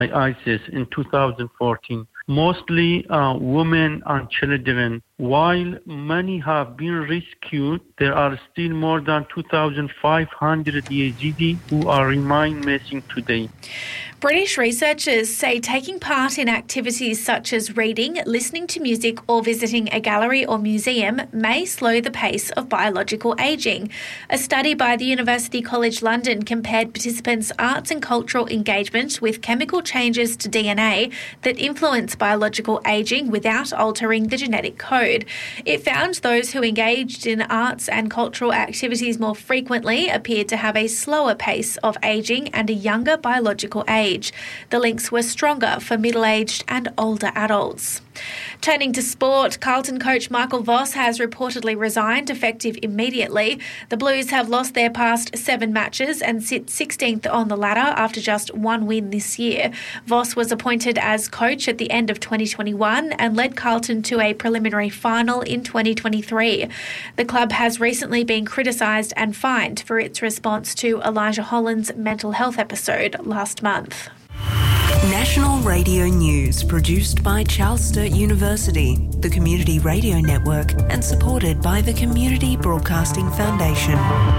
ISIS in 2014, mostly women and children. While many have been rescued, there are still more than 2,500 Yazidi who remain missing today. British researchers say taking part in activities such as reading, listening to music or visiting a gallery or museum may slow the pace of biological ageing. A study by the University College London compared participants' arts and cultural engagement with chemical changes to DNA that influence biological ageing without altering the genetic code. It found those who engaged in arts and cultural activities more frequently appeared to have a slower pace of ageing and a younger biological age. The links were stronger for middle-aged and older adults. Turning to sport, Carlton coach Michael Voss has reportedly resigned, effective immediately. The Blues have lost their past 7 matches and sit 16th on the ladder after just 1 win this year. Voss was appointed as coach at the end of 2021 and led Carlton to a preliminary final in 2023. The club has recently been criticised and fined for its response to Elijah Holland's mental health episode last month. National Radio News, produced by Charles Sturt University, the Community Radio Network, and supported by the Community Broadcasting Foundation.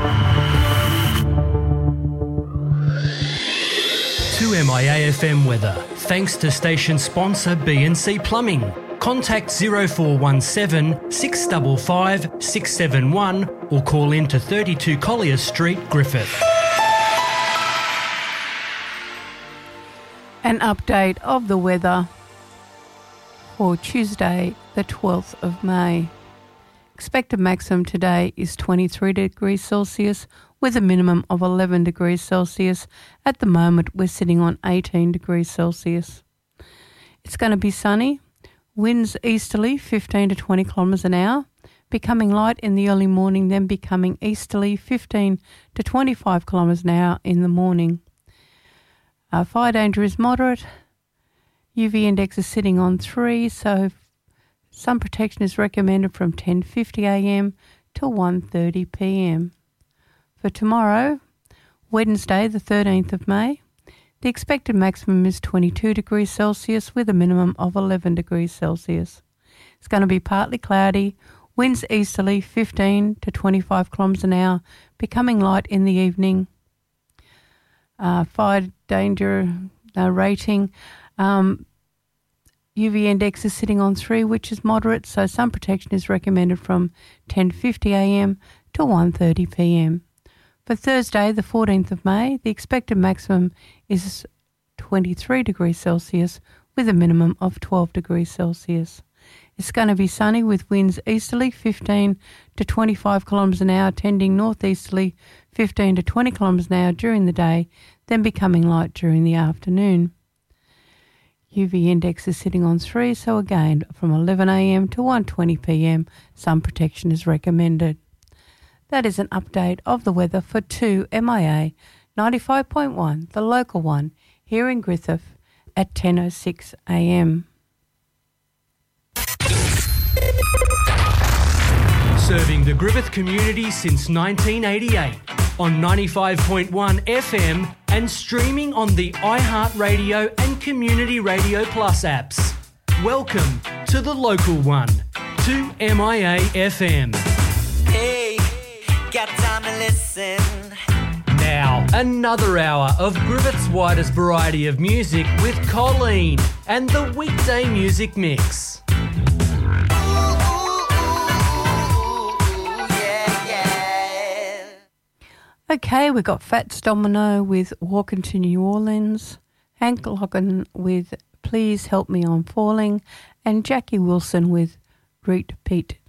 2MIA-FM weather, thanks to station sponsor BNC Plumbing. Contact 0417 655 671 or call in to 32 Collier Street, Griffith. An update of the weather for Tuesday, the 12th of May. Expected maximum today is 23 degrees Celsius with a minimum of 11 degrees Celsius. At the moment, we're sitting on 18 degrees Celsius. It's going to be sunny. Winds easterly 15 to 20 kilometres an hour, becoming light in the early morning, then becoming easterly 15 to 25 kilometres an hour in the morning. Fire danger is moderate. UV index is sitting on 3, so sun protection is recommended from 10:50am to 1:30pm. For tomorrow, Wednesday, the 13th of May, the expected maximum is 22 degrees Celsius with a minimum of 11 degrees Celsius. It's going to be partly cloudy, winds easterly 15 to 25 kilometres an hour, becoming light in the evening. Fire danger rating, UV index is sitting on 3, which is moderate, so sun protection is recommended from 10:50am to 1:30pm. For Thursday, the 14th of May, the expected maximum is 23 degrees Celsius with a minimum of 12 degrees Celsius. It's going to be sunny with winds easterly 15 to 25 kilometres an hour, tending northeasterly 15 to 20 kilometres an hour during the day, then becoming light during the afternoon. UV index is sitting on 3, so again, from 11am to 1:20pm, sun protection is recommended. That is an update of the weather for 2MIA 95.1, the local one, here in Griffith at 10:06am. Serving the Griffith community since 1988 on 95.1 FM and streaming on the iHeartRadio and Community Radio Plus apps. Welcome to the local one, 2MIA FM. Hey, got time to listen. Now, another hour of Griffith's widest variety of music with Colleen and the weekday music mix. Okay, we've got Fats Domino with Walking to New Orleans, Hank Logan with Please Help Me I'm Falling, and Jackie Wilson with Repeat